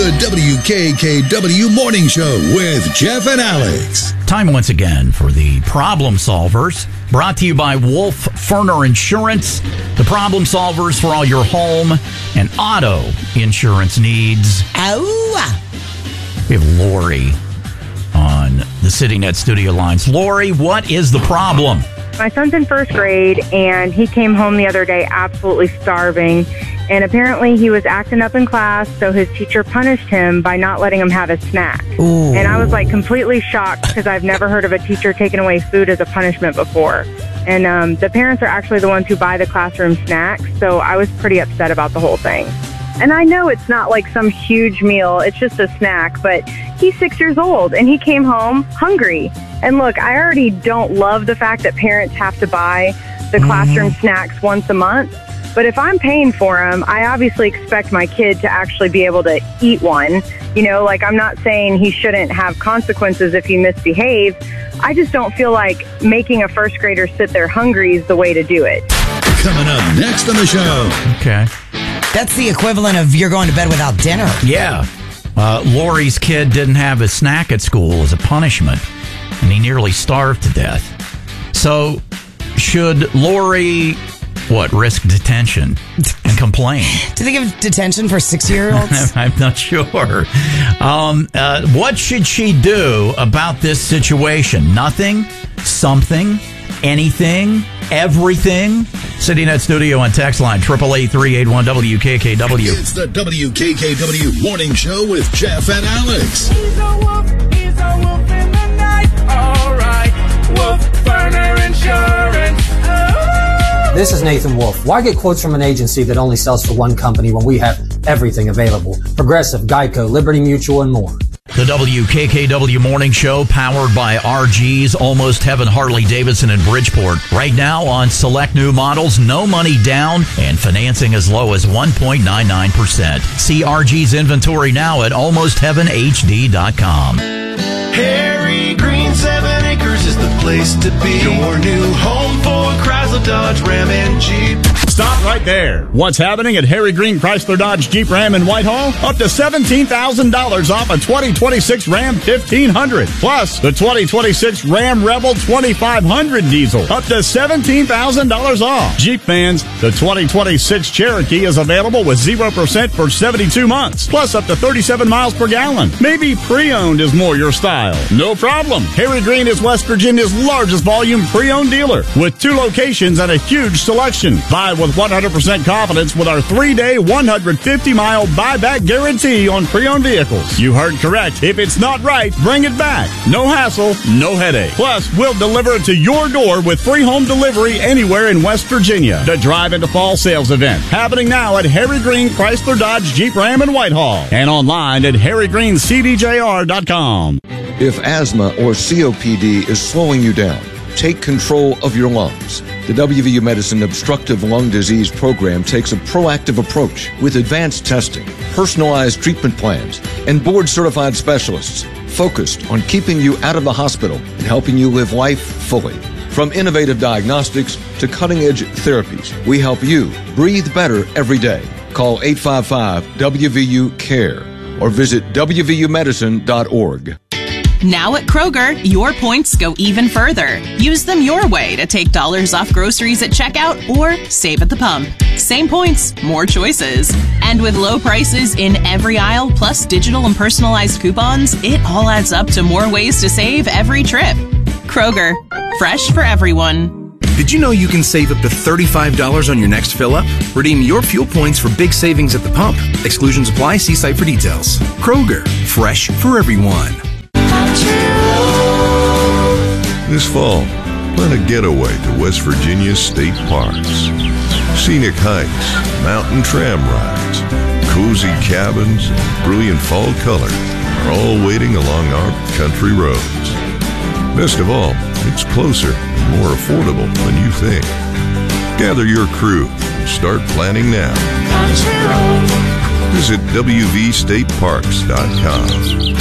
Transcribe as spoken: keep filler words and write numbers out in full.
the W K K W Morning Show with Jeff and Alex. Time once again for the Problem Solvers, brought to you by Wolf Furner Insurance, the problem solvers for all your home and auto insurance needs. Ow! We have Lori on the CityNet studio lines. Lori, what is the problem? My son's in first grade, and he came home the other day absolutely starving. And apparently he was acting up in class, so his teacher punished him by not letting him have a snack. Ooh. And I was like completely shocked because I've never heard of a teacher taking away food as a punishment before. And um, the parents are actually the ones who buy the classroom snacks, so I was pretty upset about the whole thing. And I know it's not like some huge meal, it's just a snack, but he's six years old and he came home hungry. And look, I already don't love the fact that parents have to buy the classroom mm-hmm. snacks once a month. But if I'm paying for them, I obviously expect my kid to actually be able to eat one. You know, like I'm not saying he shouldn't have consequences if he misbehaves. I just don't feel like making a first grader sit there hungry is the way to do it. Coming up next on the show. Okay. That's the equivalent of you're going to bed without dinner. Yeah. Uh, Lori's kid didn't have a snack at school as a punishment, and he nearly starved to death. So should Lori... What, risk detention and complain? Do they give detention for six-year-olds? I'm not sure. Um, uh, what should she do about this situation? Nothing? Something? Anything? Everything? CityNet Studio and text line, eight eight eight, three eight one, W K K W. It's the W K K W Morning Show with Jeff and Alex. He's a wolf, he's a wolf in the night. All right, Wolf Furner Insurance. Oh. This is Nathan Wolf. Why get quotes from an agency that only sells for one company when we have everything available? Progressive, Geico, Liberty Mutual, and more. The W K K W Morning Show, powered by R G's Almost Heaven Harley-Davidson in Bridgeport. Right now on select new models, no money down and financing as low as one point nine nine percent. See R G's inventory now at almost heaven h d dot com. Harry Green, seven acres is the place to be. Your new home for Chrysler, Dodge, Ram, and Jeep. Stop right there. What's happening at Harry Green Chrysler Dodge Jeep Ram in Whitehall? Up to seventeen thousand dollars off a twenty twenty-six Ram fifteen hundred. Plus, the twenty twenty-six Ram Rebel twenty-five hundred diesel. Up to seventeen thousand dollars off. Jeep fans, the twenty twenty-six Cherokee is available with zero percent for seventy-two months. Plus, up to thirty-seven miles per gallon. Maybe pre-owned is more your style. No problem. Harry Green is West Virginia's largest volume pre-owned dealer with two locations and a huge selection. Buy with one hundred percent confidence with our three-day, one hundred fifty mile buyback guarantee on pre-owned vehicles. You heard correct. If it's not right, bring it back. No hassle, no headache. Plus, we'll deliver it to your door with free home delivery anywhere in West Virginia. The Drive into Fall sales event happening now at Harry Green Chrysler Dodge Jeep Ram in Whitehall and online at harry green c d j r dot com. If asthma or C O P D is slowing you down, take control of your lungs. The W V U Medicine Obstructive Lung Disease Program takes a proactive approach with advanced testing, personalized treatment plans, and board-certified specialists focused on keeping you out of the hospital and helping you live life fully. From innovative diagnostics to cutting-edge therapies, we help you breathe better every day. Call eight five five W V U CARE or visit w v u medicine dot org. Now at Kroger, your points go even further. Use them your way to take dollars off groceries at checkout or save at the pump. Same points, more choices. And with low prices in every aisle, plus digital and personalized coupons, it all adds up to more ways to save every trip. Kroger, fresh for everyone. Did you know you can save up to thirty-five dollars on your next fill-up? Redeem your fuel points for big savings at the pump. Exclusions apply. See site for details. Kroger, fresh for everyone. This fall, plan a getaway to West Virginia's state parks. Scenic hikes, mountain tram rides, cozy cabins, and brilliant fall color are all waiting along our country roads. Best of all, it's closer and more affordable than you think. Gather your crew and start planning now. Visit w v state parks dot com.